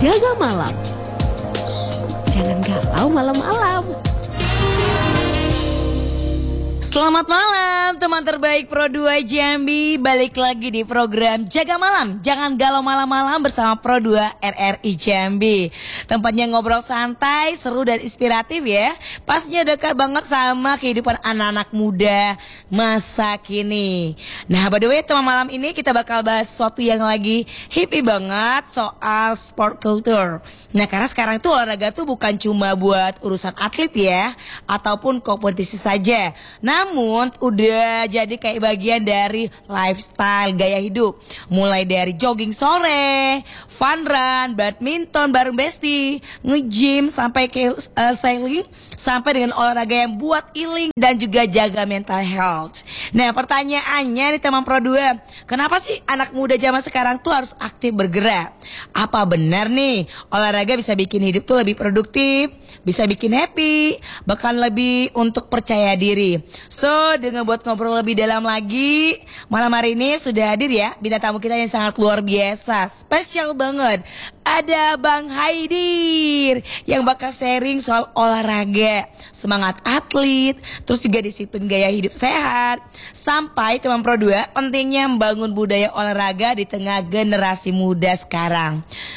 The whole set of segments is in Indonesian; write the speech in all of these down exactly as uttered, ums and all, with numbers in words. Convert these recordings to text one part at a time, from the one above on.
Jaga Malam. Jangan galau malam-malam. Selamat malam teman terbaik Pro dua Jambi. Balik lagi di program Jaga Malam, Jangan Galau Malam-Malam bersama Pro dua R R I Jambi. Tempatnya ngobrol santai, seru dan inspiratif ya. Pastinya dekat banget sama kehidupan anak-anak muda masa kini. Nah by the way teman malam ini kita bakal bahas sesuatu yang lagi hippie banget, soal sport culture. Nah karena sekarang tuh olahraga tuh bukan cuma buat urusan atlet ya, ataupun kompetisi saja. Nah namun udah jadi kayak bagian dari lifestyle gaya hidup. Mulai dari jogging sore, fun run, badminton bareng bestie, nge-gym sampai ke uh, sailing, sampai dengan olahraga yang buat healing dan juga jaga mental health. Nah pertanyaannya nih teman Pro dua, kenapa sih anak muda zaman sekarang tuh harus aktif bergerak? Apa benar nih olahraga bisa bikin hidup tuh lebih produktif, bisa bikin happy, bahkan lebih untuk percaya diri? So, dengan buat ngobrol lebih dalam lagi, malam hari ini sudah hadir ya bintang tamu kita yang sangat luar biasa, spesial banget. Ada Bang Haidir yang bakal sharing soal olahraga, semangat atlet, terus juga disiplin gaya hidup sehat, sampai teman Pro dua pentingnya membangun budaya olahraga di tengah generasi muda sekarang.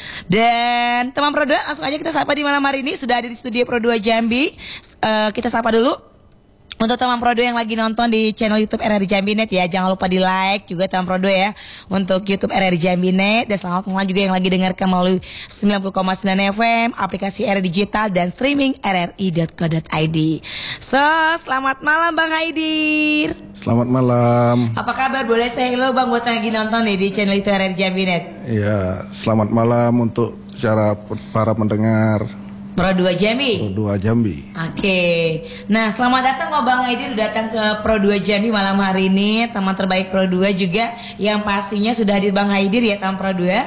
Dan teman Pro dua langsung aja kita sapa di malam hari ini sudah ada di studio Pro dua Jambi. uh, Kita sapa dulu untuk teman Pro dua yang lagi nonton di channel YouTube R R I Jambi Net ya, jangan lupa di like juga teman Pro dua ya untuk YouTube R R I Jambi Net. Dan selamat malam juga yang lagi dengarkan melalui sembilan puluh koma sembilan F M, aplikasi R R I Digital dan streaming r r i dot co dot i d. So, selamat malam Bang Haidir. Selamat malam. Apa kabar? Boleh saya hello Bang buat yang lagi nonton nih di channel itu R R I Jambi Net. Iya, selamat malam untuk cara para pendengar Pro dua Jambi. Pro dua Jambi. Oke. Nah, selamat datang loh Bang Haidir udah datang ke Pro dua Jambi malam hari ini. Teman terbaik Pro dua juga yang pastinya sudah hadir Bang Haidir ya teman Pro dua.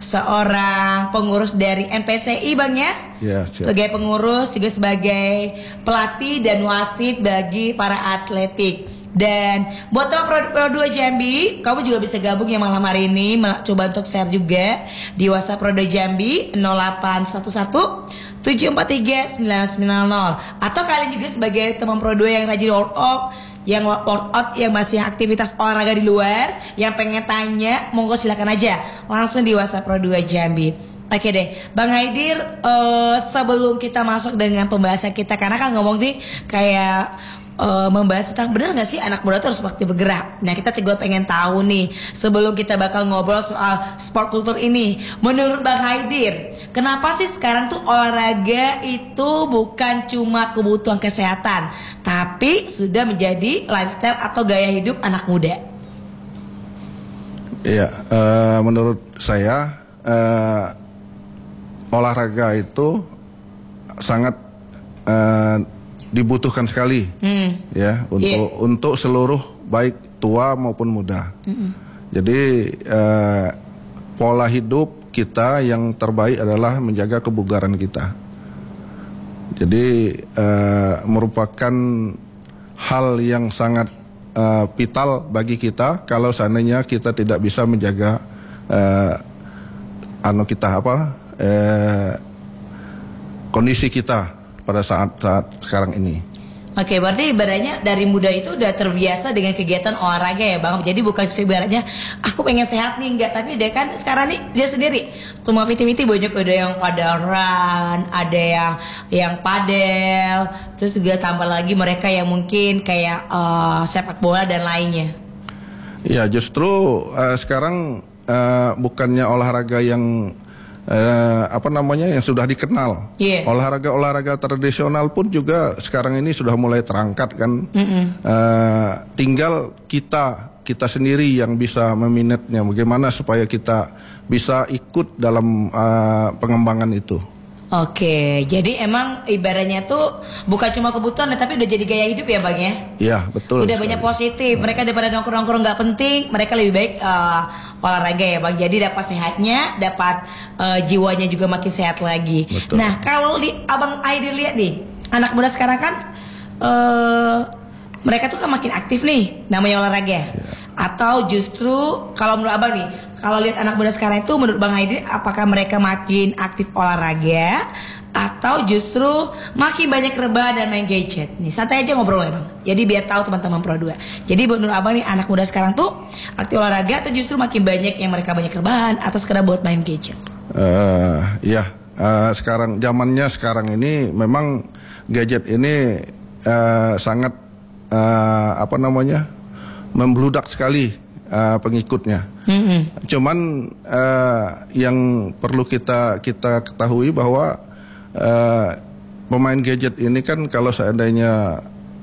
Seorang pengurus dari N P C I Bang ya. Ya, siap. Sebagai pengurus juga sebagai pelatih dan wasit bagi para atletik. Dan buat teman Pro, Pro dua Jambi, kamu juga bisa gabung ya malam hari ini. Coba untuk share juga di WhatsApp Pro dua Jambi nol delapan satu satu tujuh empat tiga sembilan sembilan nol. Atau kalian juga sebagai teman Pro dua yang rajin workout, yang workout, yang masih aktivitas olahraga di luar, yang pengen tanya, monggo silakan aja langsung di WhatsApp Pro dua Jambi. Oke deh, Bang Haidir, uh, sebelum kita masuk dengan pembahasan kita, karena kan ngomong nih kayak uh, membahas tentang benar nggak sih anak muda tuh harus aktif bergerak. Nah kita juga pengen tahu nih, sebelum kita bakal ngobrol soal sport kultur ini, menurut Bang Haidir, kenapa sih sekarang tuh olahraga itu bukan cuma kebutuhan kesehatan, tapi sudah menjadi lifestyle atau gaya hidup anak muda? Iya, uh, menurut saya uh, olahraga itu sangat uh, dibutuhkan sekali, mm. ya untuk yeah. untuk seluruh baik tua maupun muda. Mm-mm. Jadi uh, pola hidup kita yang terbaik adalah menjaga kebugaran kita. Jadi uh, merupakan hal yang sangat uh, vital bagi kita kalau seandainya kita tidak bisa menjaga uh, anu kita apa uh, kondisi kita pada saat-saat sekarang ini. Oke, berarti ibaratnya dari muda itu udah terbiasa dengan kegiatan olahraga ya Bang. Jadi bukan ibaratnya aku pengen sehat nih, enggak, tapi dia kan sekarang nih dia sendiri cuma viti-viti banyak, ada yang pada run, ada yang yang padel, terus juga tambah lagi mereka yang mungkin kayak uh, sepak bola dan lainnya. Ya justru uh, sekarang uh, bukannya olahraga yang Uh, apa namanya yang sudah dikenal, yeah. olahraga-olahraga tradisional pun juga sekarang ini sudah mulai terangkat kan. uh, tinggal kita kita sendiri yang bisa meminatnya, bagaimana supaya kita bisa ikut dalam uh, pengembangan itu. Oke, jadi emang ibaratnya tuh bukan cuma kebutuhan, tapi udah jadi gaya hidup ya Bang ya? Iya, betul. Udah banyak positif, mereka daripada nongkrong-nongkrong gak penting, mereka lebih baik uh, olahraga ya Bang. Jadi dapat sehatnya, dapat uh, jiwanya juga makin sehat lagi. Betul. Nah kalau li, Abang Haidir lihat nih, anak muda sekarang kan uh, mereka tuh kan makin aktif nih, namanya olahraga. Ya. Atau justru kalau menurut Abang nih, kalau lihat anak muda sekarang itu menurut Bang Haidin, apakah mereka makin aktif olahraga atau justru makin banyak rebahan dan main gadget? Nih santai aja ngobrol ya Bang. Jadi biar tahu teman-teman Pro dua. Jadi menurut Abang nih anak muda sekarang tuh aktif olahraga atau justru makin banyak yang mereka banyak rebahan atau sekedar buat main gadget? Uh, ya uh, sekarang zamannya sekarang ini memang gadget ini uh, sangat uh, apa namanya membludak sekali uh, pengikutnya. Mm-hmm. Cuman uh, yang perlu kita kita ketahui bahwa Uh, pemain gadget ini kan kalau seandainya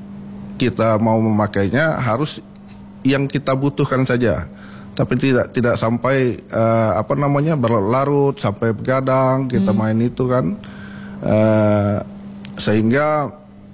kita mau memakainya harus yang kita butuhkan saja, tapi tidak tidak sampai uh, apa namanya berlarut sampai begadang kita hmm. main itu kan, uh, sehingga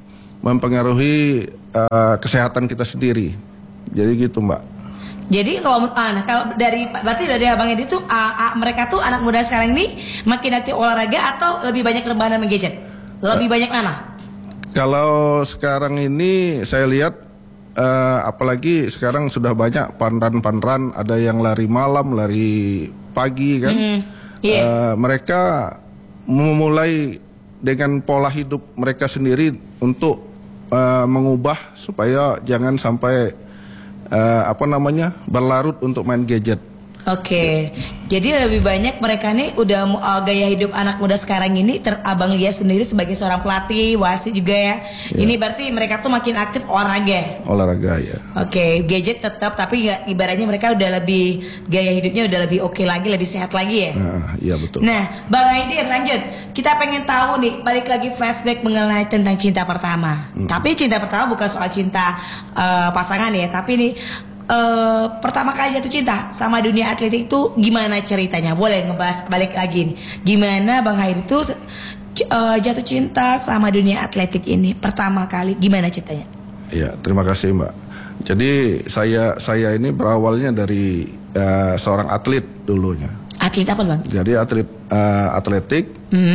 mempengaruhi uh, kesehatan kita sendiri. Jadi gitu Mbak. Jadi kalau ah, nah, kalau dari berarti dari Abang ini tuh ah, ah, mereka tuh anak muda sekarang ini makin aktif olahraga atau lebih banyak rebahan dan gadget? Lebih uh, banyak mana? Kalau sekarang ini saya lihat uh, apalagi sekarang sudah banyak panran-panran, ada yang lari malam, lari pagi kan. Mm, yeah. uh, mereka memulai dengan pola hidup mereka sendiri untuk uh, mengubah supaya jangan sampai Uh, apa namanya berlarut untuk main gadget. Oke, okay. Jadi lebih banyak mereka nih udah uh, gaya hidup anak muda sekarang ini ter Abang lihat sendiri sebagai seorang pelatih, wasit juga ya. Yeah. Ini berarti mereka tuh makin aktif olahraga. Olahraga ya. Oke, okay. Gadget tetap tapi gak, ibaratnya mereka udah lebih gaya hidupnya udah lebih oke okay lagi, lebih sehat lagi ya. Nah, iya betul. Nah, Bang Haidin lanjut. Kita pengen tahu nih, balik lagi flashback mengenai tentang cinta pertama. Hmm. Tapi cinta pertama bukan soal cinta uh, pasangan ya, tapi nih Uh, pertama kali jatuh cinta sama dunia atletik itu gimana ceritanya? Boleh ngebahas balik lagi nih. Gimana Bang Haidin itu uh, jatuh cinta sama dunia atletik ini pertama kali? Gimana ceritanya? Ya, terima kasih Mbak. Jadi saya saya ini berawalnya dari uh, seorang atlet dulunya. Atlet apa Bang? Jadi atlet uh, atletik. Mm-hmm.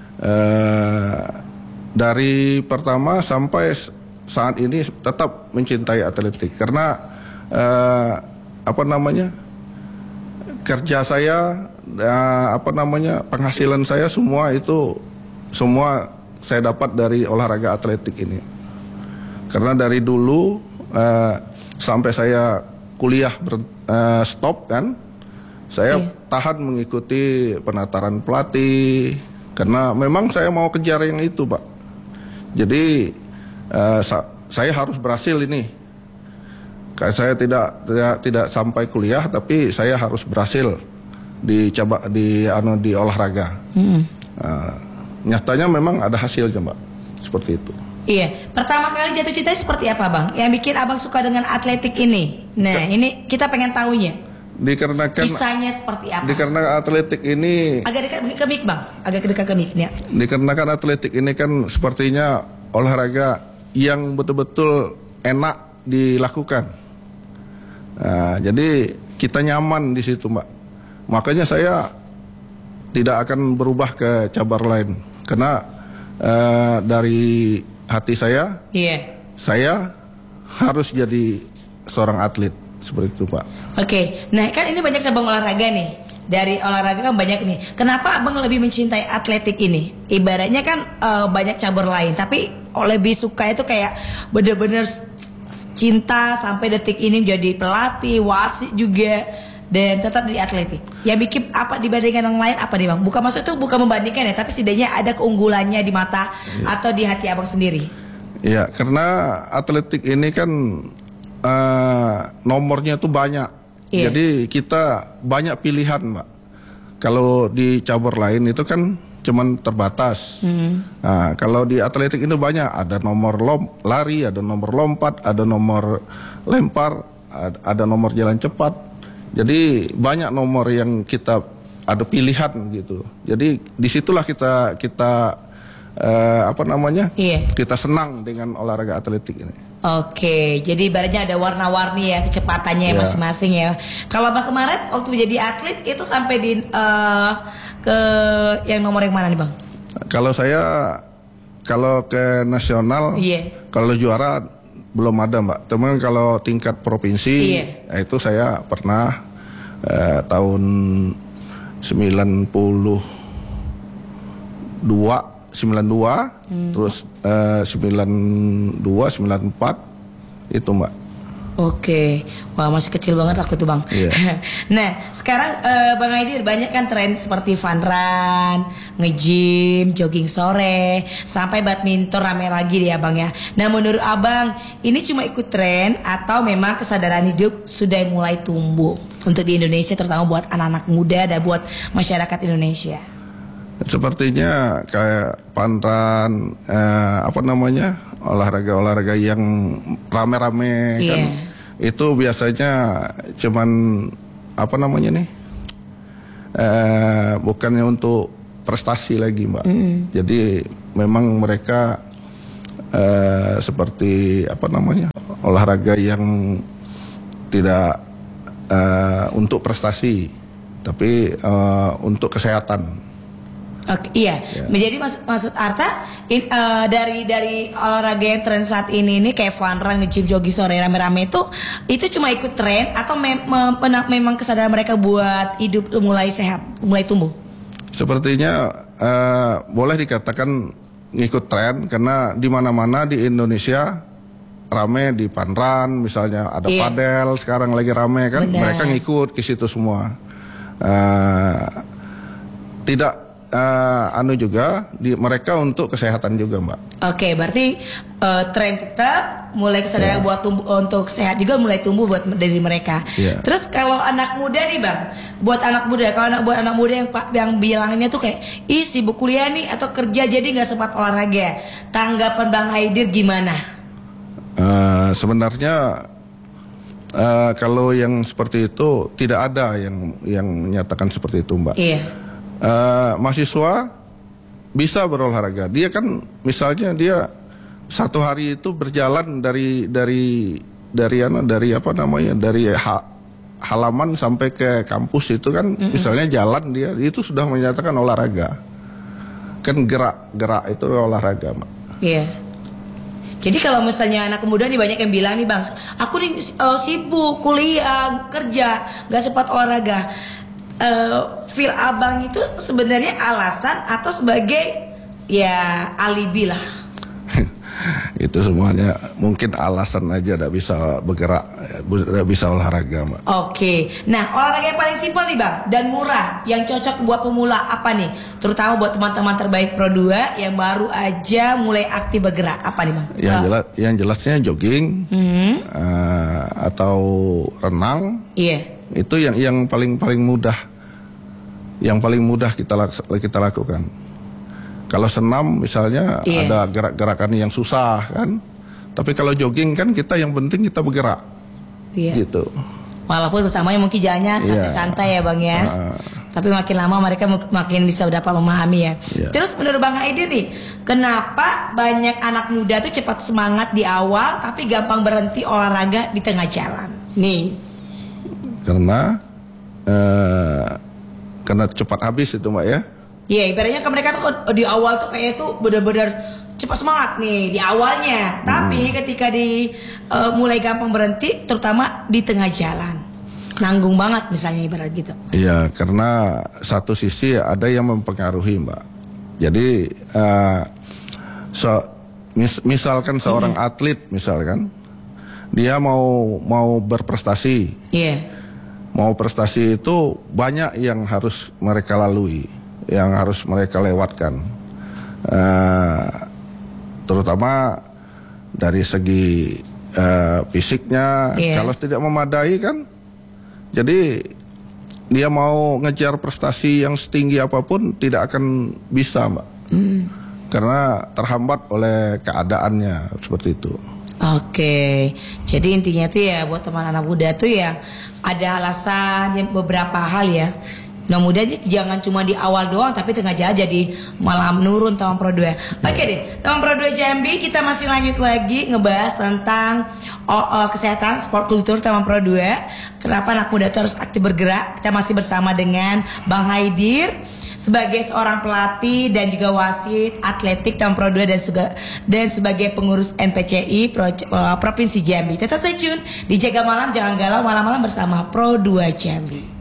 uh, dari pertama sampai saat ini tetap mencintai atletik karena Uh, apa namanya kerja saya, uh, apa namanya penghasilan saya semua itu semua saya dapat dari olahraga atletik ini. Karena dari dulu uh, sampai saya kuliah ber, uh, stop kan, saya yeah. tahan mengikuti penataran pelatih karena memang saya mau kejar yang itu Pak. Jadi uh, sa saya harus berhasil ini. Saya tidak tidak tidak sampai kuliah, tapi saya harus berhasil di coba di anu di olahraga. Hmm. Nah, nyatanya memang ada hasilnya, Mbak. Seperti itu. Iya. Pertama kali jatuh cinta seperti apa, Bang? Yang bikin Abang suka dengan atletik ini? Nah, Ke, ini kita pengen tahunya. Dikarenakan kisahnya seperti apa? Dikarenakan atletik ini agak dekat ke mic, Bang. Agak dekat ke mic-nya. Dikarenakan atletik ini kan sepertinya olahraga yang betul-betul enak dilakukan. Nah, jadi kita nyaman di situ Mbak. Makanya saya tidak akan berubah ke cabang lain karena uh, dari hati saya, yeah. saya harus jadi seorang atlet seperti itu Pak. Oke, okay. Nah kan ini banyak cabang olahraga nih. Dari olahraga kan banyak nih. Kenapa Abang lebih mencintai atletik ini? Ibaratnya kan uh, banyak cabang lain, tapi lebih suka itu kayak bener-bener cinta sampai detik ini jadi pelatih, wasit juga, dan tetap di atletik. Yang bikin apa dibandingkan yang lain apa nih Bang? Bukan maksud itu bukan membandingkan ya, tapi setidaknya ada keunggulannya di mata ya. Atau di hati Abang sendiri. Iya, karena atletik ini kan uh, nomornya tuh banyak. Ya. Jadi kita banyak pilihan Mbak. Kalau di cabur lain itu kan cuman terbatas. Hmm. Nah, kalau di atletik ini banyak, ada nomor lom, lari, ada nomor lompat, ada nomor lempar, ada nomor jalan cepat. Jadi banyak nomor yang kita ada pilihan gitu. Jadi disitulah kita kita uh, apa namanya? Iya. Kita senang dengan olahraga atletik ini. Oke, jadi ibaratnya ada warna-warni ya kecepatannya ya. Masing-masing ya. Kalau Abang kemarin waktu jadi atlet itu sampai di uh, ke yang nomor yang mana nih Bang? Kalau saya kalau ke nasional, yeah. kalau juara belum ada Mbak. Teman kalau tingkat provinsi, yeah. itu saya pernah uh, tahun sembilan puluh dua, sembilan puluh dua, hmm. terus uh, sembilan puluh dua, sembilan puluh empat itu Mbak. Oke, wah masih kecil banget aku tuh Bang. Yeah. Nah sekarang uh, Bang Aidir banyak kan tren seperti fun run, nge-gym, jogging sore, sampai badminton rame lagi ya Bang ya. Nah menurut Abang ini cuma ikut tren atau memang kesadaran hidup sudah mulai tumbuh untuk di Indonesia, terutama buat anak-anak muda dan buat masyarakat Indonesia? Sepertinya kayak fun run, eh, apa namanya, olahraga-olahraga yang rame-rame, yeah. kan itu biasanya cuman apa namanya nih, eh, bukannya untuk prestasi lagi Mbak. Mm. Jadi memang mereka eh, seperti apa namanya, olahraga yang tidak eh, untuk prestasi, tapi eh, untuk kesehatan. Oke, iya. Yeah. Menjadi maksud maksud Arta in, uh, dari dari olahraga yang tren saat ini ini kayak fun run, nge-gym, jogging sore rame-rame itu itu cuma ikut tren atau mem mem memang kesadaran mereka buat hidup mulai sehat, mulai tumbuh? Sepertinya uh, boleh dikatakan ngikut tren, karena di mana-mana di Indonesia rame di fun run, misalnya ada yeah. padel sekarang lagi rame kan. Benar. Mereka ngikut ke situ semua. Uh, tidak Uh, anu juga di mereka untuk kesehatan juga Mbak. Oke, berarti uh, tren tetap, mulai kesadaran yeah. buat tumbuh, untuk sehat juga mulai tumbuh buat dari mereka. Yeah. Terus kalau anak muda nih Bang, buat anak muda, kalau anak buat anak muda yang yang bilangnya tuh kayak ih sibuk kuliah nih atau kerja jadi nggak sempat olahraga, tanggapan Bang Aidir gimana? Uh, sebenarnya uh, kalau yang seperti itu tidak ada yang yang menyatakan seperti itu Mbak. Iya. Yeah. Uh, mahasiswa bisa berolahraga. Dia kan misalnya dia satu hari itu berjalan dari dari dari apa dari apa namanya dari ha, halaman sampai ke kampus itu kan, mm-hmm. misalnya jalan, dia itu sudah menyatakan olahraga. Kan gerak-gerak itu olahraga, Mbak. Iya. Yeah. Jadi kalau misalnya anak muda nih banyak yang bilang nih Bang, aku nih uh, sibuk kuliah, kerja, nggak sempat olahraga. Uh, feel Abang itu sebenarnya alasan atau sebagai ya alibi lah? Itu semuanya mungkin alasan aja, tidak bisa bergerak, tidak bisa olahraga Mbak. Oke, nah olahraga yang paling simpel nih Bang dan murah yang cocok buat pemula apa nih? Terutama buat teman-teman terbaik Pro dua yang baru aja mulai aktif bergerak, apa nih Bang? Yang oh. jelas, yang jelasnya jogging, mm-hmm. uh, atau renang. Iya. Yeah. Itu yang yang paling paling mudah. Yang paling mudah kita kita lakukan. Kalau senam misalnya yeah. ada gerak-gerakan yang susah kan. Tapi kalau jogging kan kita yang penting kita bergerak. Yeah. Gitu. Walaupun pertamanya mungkin jalannya santai-santai yeah. ya Bang ya. Uh, Tapi makin lama mereka makin bisa dapat memahami ya. Yeah. Terus menurut Bang Aidir nih, kenapa banyak anak muda tuh cepat semangat di awal tapi gampang berhenti olahraga di tengah jalan? Nih. Karena uh, karena cepat habis itu Mbak ya. Iya, ibaratnya ke mereka tuh di awal tuh kayak tuh benar-benar cepat semangat nih di awalnya, hmm. tapi ketika di uh, mulai gampang berhenti, terutama di tengah jalan, nanggung banget misalnya ibarat gitu. Iya, karena satu sisi ada yang mempengaruhi Mbak. Jadi uh, so, mis, misalkan seorang hmm. atlet misalkan, dia mau mau berprestasi. Iya. Yeah. Mau prestasi itu banyak yang harus mereka lalui, yang harus mereka lewatkan, uh, terutama dari segi uh, fisiknya. Yeah. Kalau tidak memadai kan, jadi dia mau ngejar prestasi yang setinggi apapun tidak akan bisa Mbak, mm. karena terhambat oleh keadaannya seperti itu. Oke, jadi intinya tuh ya buat teman anak muda tuh ya ada alasan yang beberapa hal ya. Nah muda jangan cuma di awal doang, tapi tengah jalan jadi malah menurun teman Pro dua. Oke deh, teman Pro dua Jambi, kita masih lanjut lagi ngebahas tentang oh, oh, kesehatan, sport kultur teman Pro dua. Kenapa anak muda itu harus aktif bergerak? Kita masih bersama dengan Bang Aidir sebagai seorang pelatih dan juga wasit atletik teman Pro dua dan juga dan sebagai pengurus N P C I Pro, uh, Provinsi Jambi. Tetap stay tune di Jaga Malam Jangan Galau malam-malam bersama Pro dua Jambi.